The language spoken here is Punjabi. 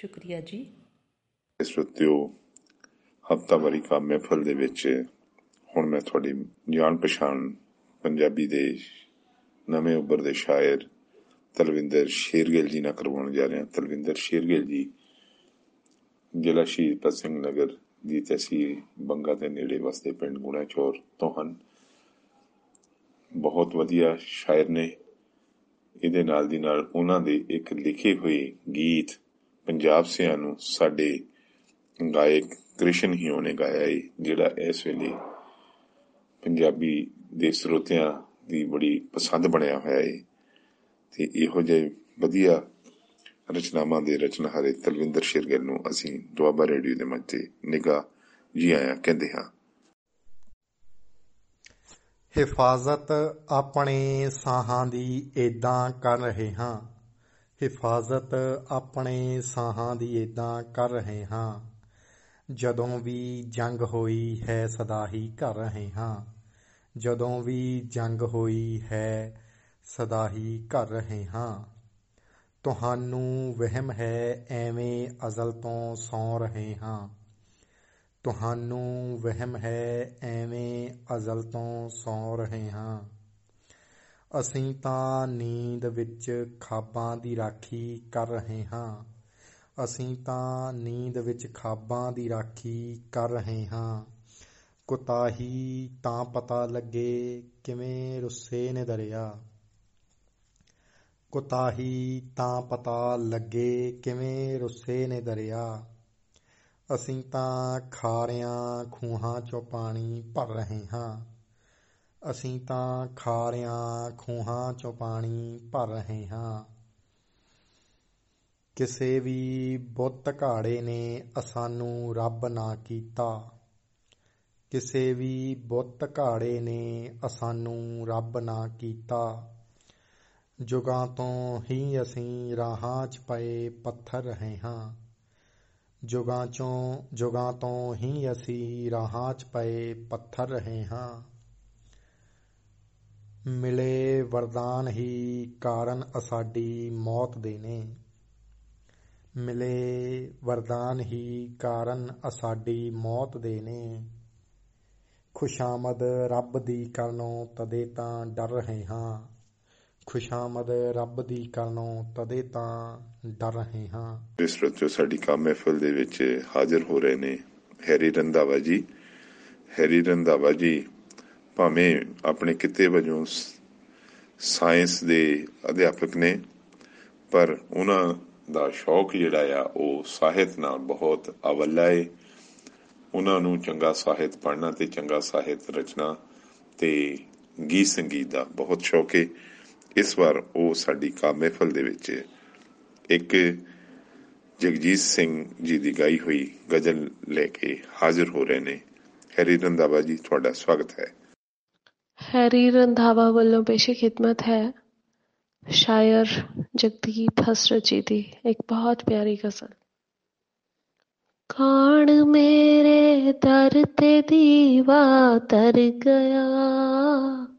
ਸ਼ੁਕਰੀਆ ਜੀ। ਸਰੋਤਿਓ, ਹਫ਼ਤਾਵਾਰੀ ਕਾਵਿ ਮਹਿਫਲ ਦੇ ਵਿੱਚ ਹੁਣ ਮੈਂ ਤੁਹਾਡੀ ਜਾਣ ਪਛਾਣ ਪੰਜਾਬੀ ਦੇ ਨਵੇਂ ਉੱਭਰਦੇ ਸ਼ਾਇਰ ਤਲਵਿੰਦਰ ਸ਼ੇਰਗਿੱਲ ਜੀ ਨਾਲ ਕਰਵਾਉਣ ਜਾ ਰਿਹਾ। ਤਲਵਿੰਦਰ ਸ਼ੇਰਗਿੱਲ ਜੀ ਜ਼ਿਲ੍ਹਾ ਸ਼ਹੀਦ ਭਗਤ ਸਿੰਘ ਨਗਰ ਦੀ ਤਹਿਸੀਲ ਬੰਗਾ ਦੇ ਨੇੜੇ ਵਸਦੇ ਪਿੰਡ ਗੁਣਾਚੌਰ ਤੋਂ ਹਨ। ਬਹੁਤ ਵਧੀਆ ਸ਼ਾਇਰ ਨੇ। ਇਹਦੇ ਨਾਲ ਦੀ ਨਾਲ ਉਹਨਾਂ ਦੇ ਇੱਕ ਲਿਖੇ ਹੋਏ ਗੀਤ ਪੰਜਾਬ ਸਿਆਂ ਨੂੰ ਸਾਡੇ ਗਾਇਕ ਕ੍ਰਿਸ਼ਨ ਹੀਓ ਨੇ ਗਾਇਆ ਏ, ਜਿਹੜਾ ਇਸ ਵੇਲੇ ਪੰਜਾਬੀ ਦੇ ਸਰੋਤਿਆਂ ਦੀ ਬੜੀ ਪਸੰਦ ਬਣਿਆ ਹੋਇਆ ਏ। ਤੇ ਇਹੋ ਜਿਹੇ ਵਧੀਆ ਰਚਨਾਵਾਂ ਦੇ ਰਚਨਹਾਰੇ ਤਲਵਿੰਦਰ ਸ਼ੇਰਗਿੱਲ ਨੂੰ ਅਸੀਂ ਦੁਆਬਾ ਰੇਡੀਓ ਦੇ ਮੰਚ ਤੇ ਨਿੱਘਾ ਜੀ ਆਇਆਂ ਕਹਿੰਦੇ ਹਾਂ। ਹਿਫਾਜ਼ਤ ਆਪਣੇ ਸਾਹਾਂ ਦੀ ਏਦਾਂ ਕਰ ਰਹੇ ਹਾਂ, ਹਿਫਾਜ਼ਤ ਆਪਣੇ ਸਾਹਾਂ ਦੀ ਏਦਾਂ ਕਰ ਰਹੇ ਹਾਂ। ਜਦੋਂ ਵੀ ਜੰਗ ਹੋਈ ਹੈ ਸਦਾ ਹੀ ਕਰ ਰਹੇ ਹਾਂ, ਜਦੋਂ ਵੀ ਜੰਗ ਹੋਈ ਹੈ ਸਦਾ ਹੀ ਕਰ ਰਹੇ ਹਾਂ। ਤੁਹਾਨੂੰ ਵਹਿਮ ਹੈ ਐਵੇਂ ਅਜ਼ਲ ਤੋਂ ਸੌਂ ਰਹੇ ਹਾਂ, ਤੁਹਾਨੂੰ ਵਹਿਮ ਹੈ ਐਵੇਂ ਅਜ਼ਲ ਤੋਂ ਸੌਂ ਰਹੇ ਹਾਂ। ਅਸੀਂ ਤਾਂ ਨੀਂਦ ਵਿੱਚ ਖ਼ਾਬਾਂ ਦੀ ਰਾਖੀ ਕਰ ਰਹੇ ਹਾਂ, ਅਸੀਂ ਤਾਂ ਨੀਂਦ ਵਿੱਚ ਖ਼ਾਬਾਂ ਦੀ ਰਾਖੀ ਕਰ ਰਹੇ ਹਾਂ। ਕੁਤਾਹੀ ਤਾਂ ਪਤਾ ਲੱਗੇ ਕਿਵੇਂ ਰੁੱਸੇ ਨੇ ਦਰਿਆ, ਕੁਤਾਹੀ ਤਾਂ ਪਤਾ ਲੱਗੇ ਕਿਵੇਂ ਰੁੱਸੇ ਨੇ ਦਰਿਆ। ਅਸੀਂ ਤਾਂ ਖਾਰਿਆਂ ਖੂਹਾਂ 'ਚੋਂ ਪਾਣੀ ਭਰ ਰਹੇ ਹਾਂ, ਅਸੀਂ ਤਾਂ ਖਾਰਿਆਂ ਖੂਹਾਂ 'ਚੋਂ ਪਾਣੀ ਭਰ ਰਹੇ ਹਾਂ। ਕਿਸੇ ਵੀ ਬੁੱਤ ਘਾੜੇ ਨੇ ਅਸਾਨੂੰ ਰੱਬ ਨਾ ਕੀਤਾ, ਕਿਸੇ ਵੀ ਬੁੱਤ ਘਾੜੇ ਨੇ ਅਸਾਨੂੰ ਰੱਬ ਨਾ ਕੀਤਾ। ਜੁਗਾਂ ਤੋਂ ਹੀ ਅਸੀਂ ਰਾਹਾਂ 'ਚ ਪਏ ਪੱਥਰ ਰਹੇ ਹਾਂ, ਜੁਗਾਂ ਤੋਂ ਹੀ ਅਸੀਂ ਰਾਹਾਂ 'ਚ ਪਏ ਪੱਥਰ ਰਹੇ ਹਾਂ। ਮਿਲੇ ਵਰਦਾਨ ਹੀ ਕਾਰਨ ਅਸਾਡੀ ਮੌਤ ਦੇ ਨੇ, ਮਿਲੇ ਵਰਦਾਨ ਹੀ ਕਾਰਨ ਅਸਾਡੀ ਮੌਤ ਦੇ ਨੇ। ਖੁਸ਼ਾਮਦ ਰੱਬ ਦੀ ਕਰਨੋਂ ਤਦੇ ਤਾਂ ਡਰ ਰਹੇ ਹਾਂ, ਖੁਸ਼ਾਮਦ ਰੱਬ ਦੀ ਕਰਨੋਂ ਤਦੇ ਤਾਂ ਡਰ ਰਹੇ ਹਾਂ। ਇਸ ਵਿੱਚ ਸਾਡੀ ਕਾਵਿ ਮਹਿਫਲ ਦੇ ਵਿੱਚ ਹਾਜ਼ਰ ਹੋ ਰਹੇ ਨੇ ਹੈਰੀ ਰੰਧਾਵਾ ਜੀ। ਹੈਰੀ ਰੰਧਾਵਾ ਜੀ ਭਾਵੇਂ ਆਪਣੇ ਕਿੱਤੇ ਵਜੋਂ ਸਾਇੰਸ ਦੇ ਅਧਿਆਪਕ ਨੇ, ਪਰ ਉਹਨਾਂ ਦਾ ਸ਼ੌਕ ਜਿਹੜਾ ਆ ਉਹ ਸਾਹਿਤ ਨਾਲ ਬਹੁਤ ਅਵੱਲਾ ਏ। ਉਹਨਾਂ ਨੂੰ ਚੰਗਾ ਸਾਹਿਤ ਪੜ੍ਹਨਾ ਤੇ ਚੰਗਾ ਸਾਹਿਤ ਰਚਨਾ ਤੇ ਗੀਤ ਸੰਗੀਤ ਦਾ ਬਹੁਤ ਸ਼ੌਕ ਏ। ਇਸ ਵਾਰ ਉਹ ਸਾਡੀ ਕਾਵਿ ਮਹਿਫਲ ਦੇ ਵਿੱਚ ਇੱਕ ਜਗਜੀਤ ਸਿੰਘ ਜੀ ਦੀ ਗਾਈ ਹੋਈ ਗਜ਼ਲ ਲੈ ਕੇ ਹਾਜ਼ਰ ਹੋ ਰਹੇ ਨੇ। ਹੈਰੀ ਰੰਧਾਵਾ ਜੀ, ਤੁਹਾਡਾ ਸਵਾਗਤ ਹੈ। हैरी रंधावा ਵੱਲੋਂ ਪੇਸ਼ੇ ਖਿਦਮਤ ਹੈ ਸ਼ਾਇਰ ਜਗਦੀਪ ਹਸਰਤ ਜੀ ਦੀ ਇੱਕ ਬਹੁਤ ਪਿਆਰੀ ਗਜ਼ਲ। ਕਾਣ ਮੇਰੇ ਦਰ ਤੇ ਦੀਵਾ ਤਰ ਗਿਆ,